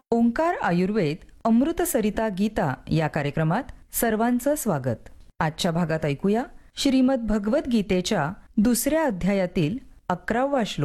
ओंकार आयुर्वेद अमृत सरिता गीता या कार्यक्रमात सर्वांचं स्वागत. आजच्या भागात ऐकूया श्रीमद भगवद्गीतेच्या दुसऱ्या अध्यायातील 11वा श्लोक.